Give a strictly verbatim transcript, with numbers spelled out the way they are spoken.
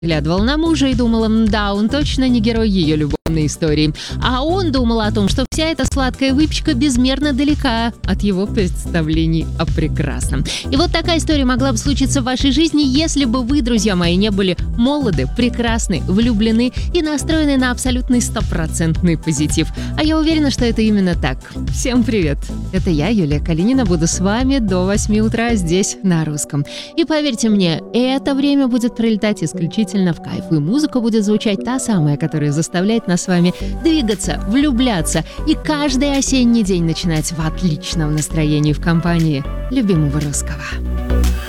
Глядывала на мужа и думала, да, он точно не герой ее любовной истории. А он думал о том, что вся эта сладкая выпечка безмерно далека от его представлений о прекрасном. И вот такая история могла бы случиться в вашей жизни, если бы вы, друзья мои, не были молоды, прекрасны, влюблены и настроены на абсолютный стопроцентный позитив. А я уверена, что это именно так. Всем привет! Это я, Юлия Калинина, буду с вами до восьми утра здесь, на русском. И поверьте мне, это время будет пролетать исключительно в кайф, и музыка будет звучать та самая, которая заставляет нас с вами двигаться, влюбляться и каждый осенний день начинать в отличном настроении в компании любимого русского.